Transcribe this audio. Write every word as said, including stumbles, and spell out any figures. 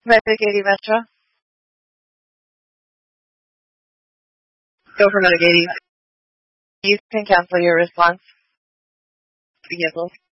Medicating Metro. Go for medicating. You can cancel your response. Vehicle.